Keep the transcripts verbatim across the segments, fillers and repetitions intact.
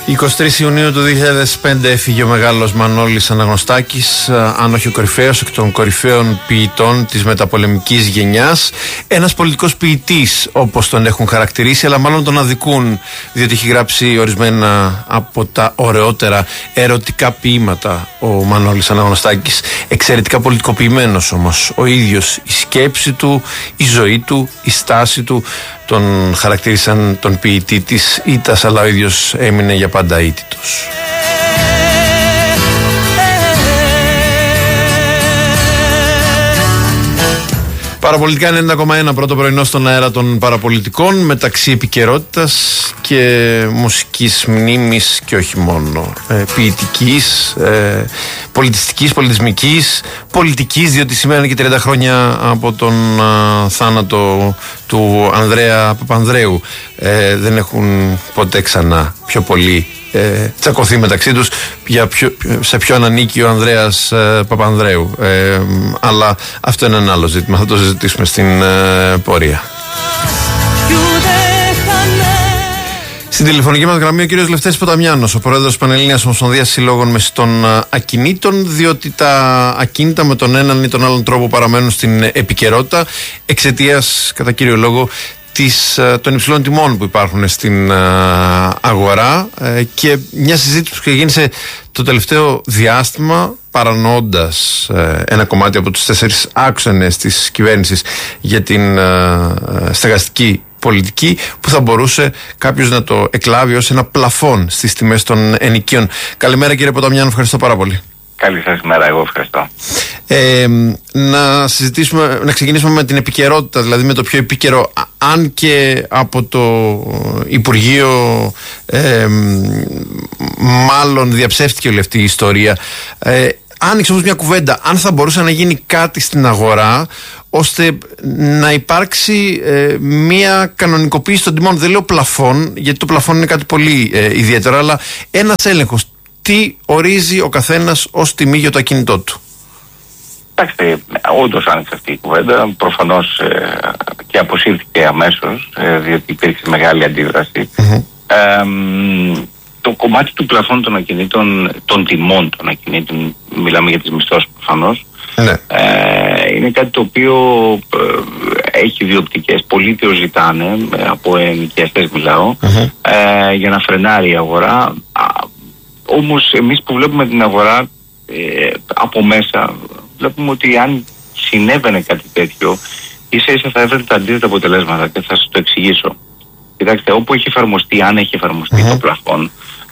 εικοστή τρίτη Ιουνίου του δύο χιλιάδες πέντε έφυγε ο μεγάλος Μανώλης Αναγνωστάκης, αν όχι ο κορυφαίος, εκ των κορυφαίων ποιητών της μεταπολεμικής γενιάς. Ένας πολιτικός ποιητής, όπως τον έχουν χαρακτηρίσει, αλλά μάλλον τον αδικούν, διότι έχει γράψει ορισμένα από τα ωραιότερα ερωτικά ποίηματα ο Μανώλης Αναγνωστάκης. Εξαιρετικά πολιτικοποιημένος όμως ο ίδιος. Η σκέψη του, η ζωή του, η στάση του τον χαρακτήρισαν τον ποιητή της ήττας, αλλά ο ίδιος έμεινε για πάντα ήττητος. Παραπολιτικά ενενήντα κόμμα ένα, πρώτο πρωινό στον αέρα των παραπολιτικών, μεταξύ επικαιρότητας και μουσικής μνήμης και όχι μόνο. Ε, ποιητικής, ε, πολιτιστικής, πολιτισμικής, πολιτικής, διότι σήμερα είναι και τριάντα χρόνια από τον α, θάνατο του Ανδρέα Παπανδρέου. Ε, δεν έχουν ποτέ ξανά πιο πολύ Ε, τσακωθεί μεταξύ τους για ποιο, σε ποιον ανήκει ο Ανδρέας ε, Παπανδρέου, ε, αλλά αυτό είναι ένα άλλο ζήτημα, θα το συζητήσουμε στην ε, πορεία. Στην τηλεφωνική μας γραμμή ο κύριος Λευτέρης Ποταμιάνος, ο πρόεδρος της Πανελλήνιας Ομοσπονδίας Συλλόγων Μεσητών Ακινήτων, διότι τα ακίνητα με τον έναν ή τον άλλον τρόπο παραμένουν στην επικαιρότητα εξαιτίας, κατά κύριο λόγο, Της, των υψηλών τιμών που υπάρχουν στην α, αγορά ε, και μια συζήτηση που ξεκίνησε το τελευταίο διάστημα, παρανοώντας ε, ένα κομμάτι από τους τέσσερις άξονες της κυβέρνησης για την α, στεγαστική πολιτική, που θα μπορούσε κάποιος να το εκλάβει ως ένα πλαφόν στις τιμές των ενοικίων. Καλημέρα κύριε Ποταμιάνο, ευχαριστώ πάρα πολύ. Καλή σας μέρα, εγώ ευχαριστώ. Ε, να συζητήσουμε, να ξεκινήσουμε με την επικαιρότητα, δηλαδή με το πιο επίκαιρο, αν και από το Υπουργείο ε, μάλλον διαψεύτηκε όλη αυτή η ιστορία. Ε, άνοιξε όμως μια κουβέντα, αν θα μπορούσε να γίνει κάτι στην αγορά ώστε να υπάρξει ε, μια κανονικοποίηση των τιμών. Δεν λέω πλαφόν, γιατί το πλαφόν είναι κάτι πολύ ε, ιδιαίτερο, αλλά ένας έλεγχος. Τι ορίζει ο καθένας ως τιμή για το ακίνητό του? Εντάξει, όντως άνοιξε αυτή η κουβέντα. Προφανώς ε, και αποσύρθηκε αμέσως, ε, διότι υπήρξε μεγάλη αντίδραση. Mm-hmm. Ε, το κομμάτι του πλαφών των ακινήτων, των τιμών των ακινήτων, μιλάμε για τις μισθώσεις προφανώς, mm-hmm. ε, είναι κάτι το οποίο ε, έχει δύο οπτικές. Πολλοί το ζητάνε, ε, από ενοικιαστές μιλάω, mm-hmm. ε, για να φρενάρει η αγορά. Όμως εμείς που βλέπουμε την αγορά ε, από μέσα, βλέπουμε ότι αν συνέβαινε κάτι τέτοιο, ίσα ίσα θα έβρεπε τα αντίθετα αποτελέσματα, και θα σας το εξηγήσω. Κοιτάξτε, όπου έχει εφαρμοστεί, αν έχει εφαρμοστεί mm-hmm. το πλαφόν,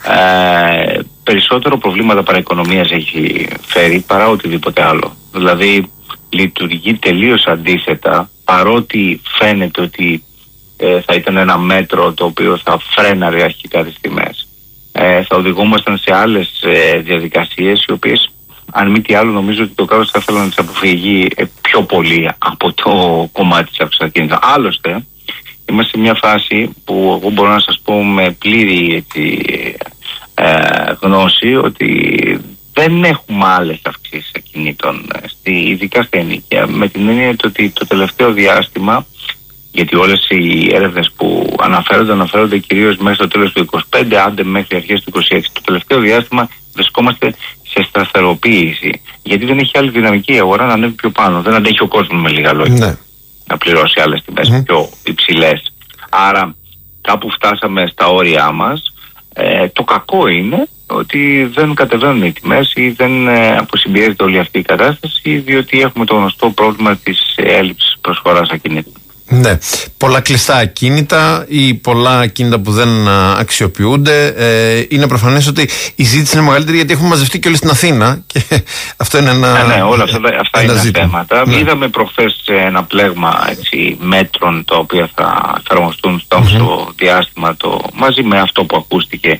ε, περισσότερο προβλήματα παραοικονομίας έχει φέρει παρά οτιδήποτε άλλο. Δηλαδή λειτουργεί τελείως αντίθετα, παρότι φαίνεται ότι ε, θα ήταν ένα μέτρο το οποίο θα φρέναρε αρχικά τις τιμές. Ε, θα οδηγούμασταν σε άλλες ε, διαδικασίες, οι οποίες, αν μη τι άλλο, νομίζω ότι το κράτος θα ήθελε να τις αποφυγεί ε, πιο πολύ από το κομμάτι της αυτοκίνητας. Άλλωστε, είμαστε σε μια φάση που εγώ μπορώ να σας πω με πλήρη έτσι, ε, γνώση ότι δεν έχουμε άλλες αυξήσεις ακινήτων, στη, ειδικά στα ενοίκια, με την έννοια ότι το τελευταίο διάστημα, γιατί όλες οι έρευνες που αναφέρονται, αναφέρονται κυρίως μέχρι το τέλος του είκοσι πέντε, άντε μέχρι αρχές του είκοσι έξι. Το τελευταίο διάστημα βρισκόμαστε σε σταθεροποίηση. Γιατί δεν έχει άλλη δυναμική η αγορά να ανέβει πιο πάνω. Δεν αντέχει ο κόσμος, με λίγα λόγια, ναι. να πληρώσει άλλες τιμές mm-hmm. πιο υψηλές. Άρα κάπου φτάσαμε στα όρια μας. Ε, το κακό είναι ότι δεν κατεβαίνουν οι τιμές ή δεν ε, αποσυμπιέζεται όλη αυτή η κατάσταση, διότι έχουμε το γνωστό πρόβλημα της έλλειψης προσφοράς ακινήτων. Ναι, πολλά κλειστά ακίνητα ή πολλά ακίνητα που δεν αξιοποιούνται. Ε, είναι προφανές ότι η ζήτηση είναι μεγαλύτερη, γιατί έχουμε μαζευτεί και όλοι στην Αθήνα και αυτό είναι ένα. Ναι, ναι, όλα αυτά, αυτά είναι ζήτημα. θέματα. Ναι. Είδαμε προχθές ένα πλέγμα έτσι, μέτρων τα οποία θα εφαρμοστούν στο mm-hmm. διάστημα, το, μαζί με αυτό που ακούστηκε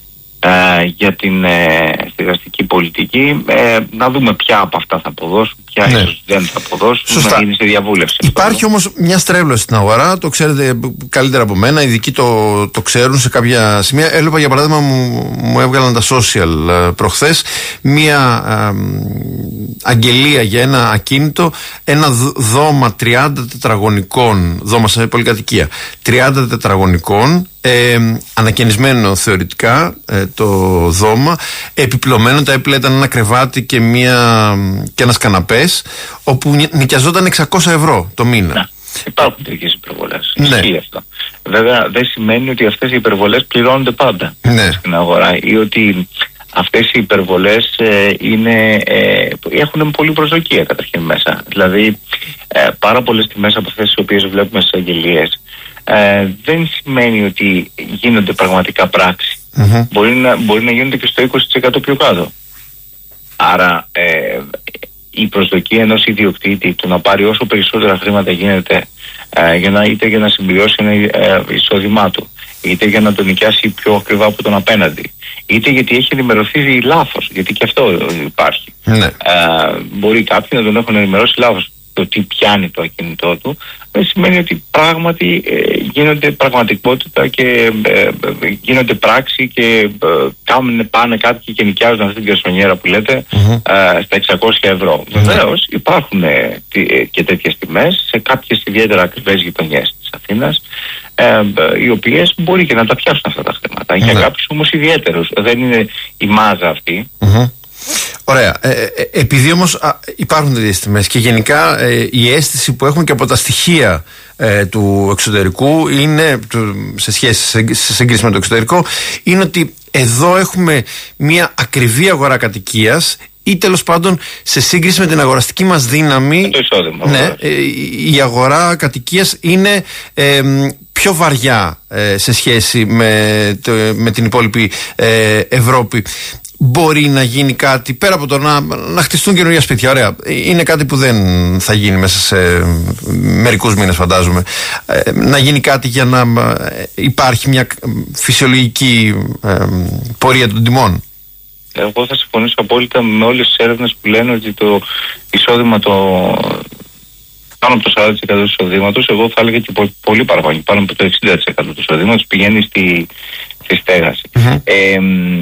ε, για την ε, στεγαστική πολιτική. Ε, να δούμε ποια από αυτά θα αποδώσουν, ποια ναι. ίσως δεν θα αποδώσουν. Σωστά. Είναι σε διαβούλευση. Υπάρχει όμως μια στρέβλωση στην αγορά, το ξέρετε καλύτερα από μένα, οι ειδικοί το, το ξέρουν σε κάποια σημεία. Έλεπα, για παράδειγμα, μου, μου έβγαλαν τα social ε, προχθές μια ε, αγγελία για ένα ακίνητο, ένα δώμα τριάντα τετραγωνικών, δώμα σε πολυκατοικία, τριάντα τετραγωνικών, ε, ανακαινισμένο θεωρητικά ε, το δώμα, επιπλωμένο, τα έπιπλα ήταν ένα κρεβάτι και, μια, και ένας καναπές, όπου νοικιαζόταν εξακόσια ευρώ το μήνα. Να, υπάρχουν τέτοιες υπερβολές. Ναι. Ισχύει αυτό. Βέβαια δεν σημαίνει ότι αυτές οι υπερβολές πληρώνονται πάντα, ναι, στην αγορά, ή ότι αυτές οι υπερβολές ε, είναι, ε, έχουν πολύ προσδοκία καταρχήν μέσα. Δηλαδή ε, πάρα πολλές τιμές από αυτές τις οποίες βλέπουμε στις αγγελίες ε, δεν σημαίνει ότι γίνονται πραγματικά πράξη. Mm-hmm. Μπορεί, να, μπορεί να γίνονται και στο είκοσι τοις εκατό πιο κάτω. Άρα ε, η προσδοκία ενός ιδιοκτήτη του να πάρει όσο περισσότερα χρήματα γίνεται ε, για να, είτε για να συμπληρώσει ένα ε, εισόδημά του, είτε για να τον νοικιάσει πιο ακριβά από τον απέναντι, είτε γιατί έχει ενημερωθεί λάθος, γιατί και αυτό υπάρχει. Ναι. Ε, μπορεί κάποιοι να τον έχουν ενημερώσει λάθος το τι πιάνει το ακίνητό του, δεν σημαίνει ότι πράγματι ε, γίνονται πραγματικότητα και ε, γίνονται πράξη και ε, κάνουν, πάνε κάποιοι και νοικιάζουν αυτή την κερσονιέρα που λέτε mm-hmm. ε, στα εξακόσια ευρώ. Mm-hmm. Βεβαίως υπάρχουν ε, και τέτοιες τιμές σε κάποιες ιδιαίτερα ακριβές γειτονιές της Αθήνας, ε, οι οποίες μπορεί και να τα πιάσουν αυτά τα χρήματα. Mm-hmm. Για κάποιους όμως ιδιαίτερους, δεν είναι η μάζα αυτή. Mm-hmm. Ωραία. Ε, ε, επειδή όμως α, υπάρχουν τέτοιες τιμές και γενικά ε, η αίσθηση που έχουμε και από τα στοιχεία ε, του εξωτερικού είναι, του, σε σχέση σε, σε σύγκριση με το εξωτερικό, είναι ότι εδώ έχουμε μια ακριβή αγορά κατοικίας, ή τέλος πάντων σε σύγκριση με την αγοραστική μας δύναμη, το εισόδημα, ναι, ε, η αγορά κατοικίας είναι ε, πιο βαριά ε, σε σχέση με, το, με την υπόλοιπη ε, Ευρώπη. Μπορεί να γίνει κάτι πέρα από το να, να χτιστούν καινούργια σπίτια? Ωραία. Είναι κάτι που δεν θα γίνει μέσα σε μερικούς μήνες, φαντάζομαι. Ε, να γίνει κάτι για να υπάρχει μια φυσιολογική ε, πορεία των τιμών. Εγώ θα συμφωνήσω απόλυτα με όλες τις έρευνες που λένε ότι το εισόδημα το πάνω από το σαράντα τοις εκατό του εισοδήματος, εγώ θα έλεγα και πολύ παραπάνω, πάνω από το εξήντα τοις εκατό του εισοδήματος πηγαίνει στη, στη στέγαση. Mm-hmm. Ε,